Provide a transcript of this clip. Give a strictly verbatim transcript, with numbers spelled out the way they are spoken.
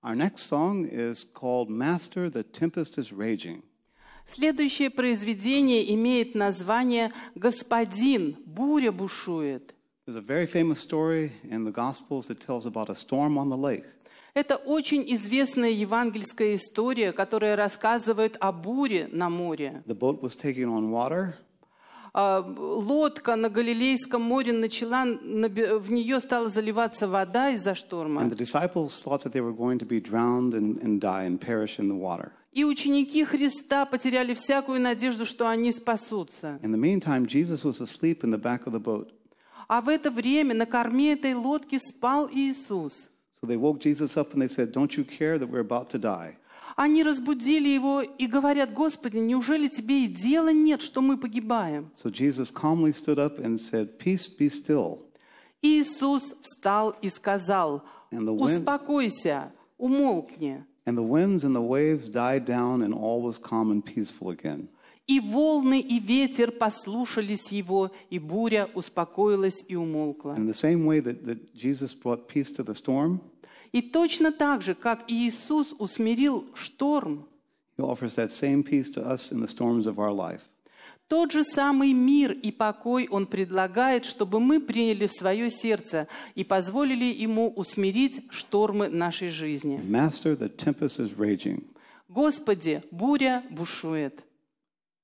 Our next song is called Master, the Tempest is Raging. Следующее произведение имеет название «Господин, буря бушует». There's a very famous story in the Gospels that tells about a storm on the lake. Это очень известная евангельская история, которая рассказывает о буре на море. The boat was taking on water. Лодка на Галилейском море начала, в нее стала заливаться вода из-за шторма. And the disciples thought that they were going to be drowned and, and die and perish in the water. И ученики Христа потеряли всякую надежду, что они спасутся. In the meantime, Jesus was asleep in the back of the boat. А в это время на корме этой лодки спал Иисус. So they woke Jesus up and they said, "Don't you care that we're about to die?" Они разбудили его и говорят: «Господи, неужели тебе и дела нет, что мы погибаем?» So Jesus calmly stood up and said, "Peace, be still." Иисус встал и сказал: And the wind- «Успокойся, умолкни». And the winds and the waves died down and all was calm and peaceful again. И волны, и ветер послушались его, и буря успокоилась и умолкла. In the same way that, that Jesus brought peace to the storm, И точно так же, как Иисус усмирил шторм, He offers that same peace to us in the storms of our life. тот же самый мир и покой Он предлагает, чтобы мы приняли в свое сердце и позволили Ему усмирить штормы нашей жизни. Master, the tempest is raging. Господи, буря бушует.